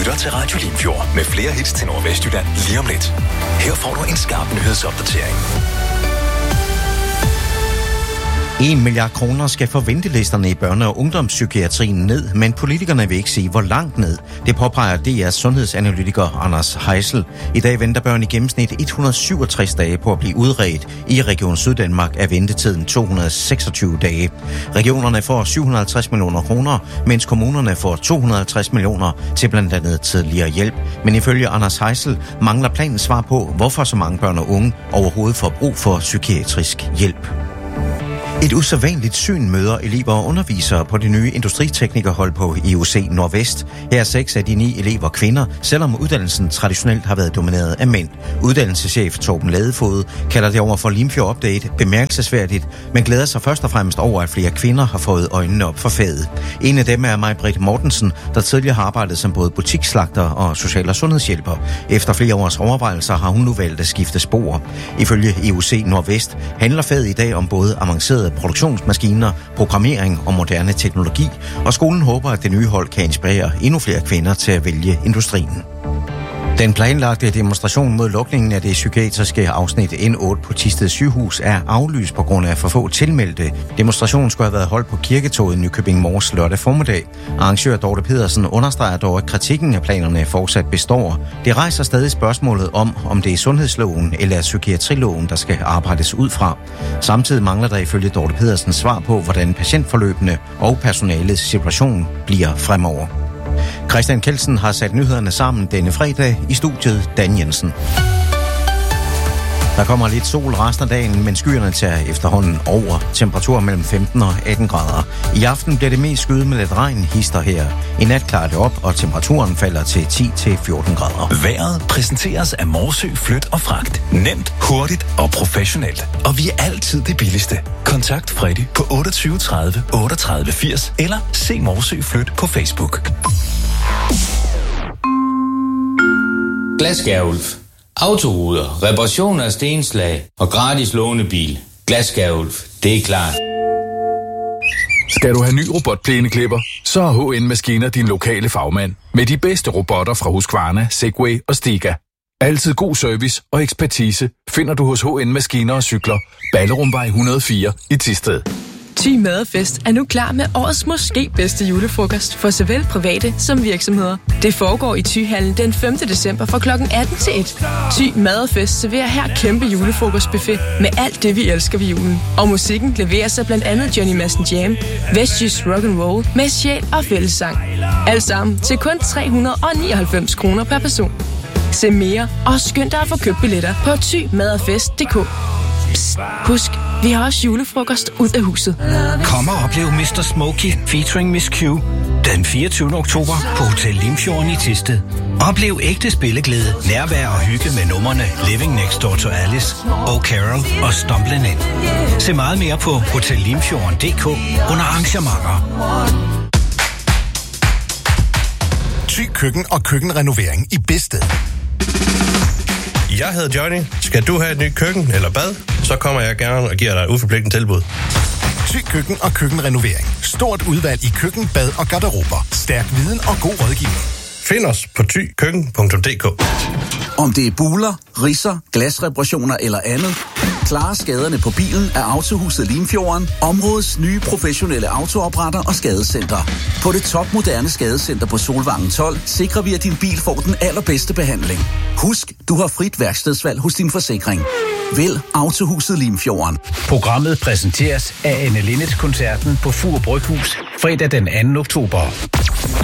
lytter til Radio Limfjord med flere hits til Nordvestjylland lige om lidt. Her får du en skarp nyhedsopdatering. 1 milliard kroner skal få ventelisterne i børne- og ungdomspsykiatrien ned, men politikerne vil ikke sige, hvor langt ned. Det påpeger DR's sundhedsanalytiker Anders Heisel. I dag venter børn i gennemsnit 167 dage på at blive udredt. I Region Syddanmark er ventetiden 226 dage. Regionerne får 750 millioner kroner, mens kommunerne får 250 millioner til blandt andet tidligere hjælp. Men ifølge Anders Heisel mangler planen svar på, hvorfor så mange børn og unge overhovedet får brug for psykiatrisk hjælp. Et usædvanligt syn møder elever og undervisere på det nye industriteknikerhold på IUC Nordvest. Her er 6 af de 9 elever kvinder, selvom uddannelsen traditionelt har været domineret af mænd. Uddannelseschef Torben Ladefod kalder det over for Limfjord Update bemærkelsesværdigt, men glæder sig først og fremmest over, at flere kvinder har fået øjnene op for faget. En af dem er Maj-Britt Mortensen, der tidligere har arbejdet som både butiksslagter og social- og sundhedshjælper. Efter flere års overvejelser har hun nu valgt at skifte spor. Ifølge IUC Nordvest handler faget i dag om både avancerede produktionsmaskiner, programmering og moderne teknologi, og skolen håber, at det nye hold kan inspirere endnu flere kvinder til at vælge industrien. Den planlagte demonstration mod lukningen af det psykiatriske afsnit N8 på Thisted Sygehus er aflyst på grund af for få tilmeldte. Demonstrationen skulle have været holdt på Kirketoget i Nykøbing Mors lørdag formiddag. Arrangør Dorte Pedersen understreger dog, at kritikken af planerne fortsat består. Det rejser stadig spørgsmålet om det er sundhedsloven eller psykiatriloven, der skal arbejdes ud fra. Samtidig mangler der ifølge Dorte Pedersen svar på, hvordan patientforløbene og personalets situation bliver fremover. Christian Kelsen har sat nyhederne sammen denne fredag i studiet Dan Jensen. Der kommer lidt sol resten af dagen, men skyerne tager efterhånden over. Temperaturer mellem 15 og 18 grader. I aften bliver det mest skyet med lidt regn hister her. I nat klarer det op, og temperaturen falder til 10-14 grader. Vejret præsenteres af Morsø Flyt og Fragt. Nemt, hurtigt og professionelt. Og vi er altid det billigste. Kontakt Freddy på 28 30 38 80 eller se Morsø Flyt på Facebook. Glasskærulf. Autoruder, reparation af stenslag og gratis lånebil. Glasskærulf, det er klart. Skal du have ny robotplæneklipper, så har HN Maskiner din lokale fagmand. Med de bedste robotter fra Husqvarna, Segway og Stiga. Altid god service og ekspertise finder du hos HN Maskiner og Cykler. Ballerumvej 104 i Thisted. Thy Madfest er nu klar med årets måske bedste julefrokost for såvel private som virksomheder. Det foregår i Thyhallen den 5. december fra kl. 18 til 1. Thy Madfest serverer her kæmpe julefrokostbuffet med alt det, vi elsker ved julen. Og musikken leverer sig blandt andet Johnny Madsen Jam, Vestjysk Rock'n'Roll med sjæl og fællessang. Alt sammen til kun 399 kroner per person. Se mere og skynd dig at få købt billetter på thymadfest.dk. Psst, husk, vi har også julefrokost ud af huset. Kom og oplev Mr. Smokey featuring Miss Q den 24. oktober på Hotel Limfjorden i Thisted. Oplev ægte spilleglæde, nærvær og hygge med numrene Living Next Door to Alice, Oh Carol og Stumblin' In. Se meget mere på hotellimfjorden.dk under arrangementer. Thy Køkken og køkkenrenovering i Bedsted. Jeg hedder Johnny. Skal du have et nyt køkken eller bad, så kommer jeg gerne og giver dig et uforpligtende tilbud. Thy Køkken og køkkenrenovering. Stort udvalg i køkken, bad og garderober. Stærk viden og god rådgivning. Find os på thykøkken.dk. Om det er buler, ridser, glasreparationer eller andet, klare skaderne på bilen er Autohuset Limfjorden, områdets nye professionelle autoopretter og skadescenter. På det topmoderne skadescenter på Solvangen 12 sikrer vi, at din bil får den allerbedste behandling. Husk, du har frit værkstedsvalg hos din forsikring. Vælg Autohuset Limfjorden. Programmet præsenteres af Anne Linnet-koncerten på Fur Bryghus fredag den 2. oktober.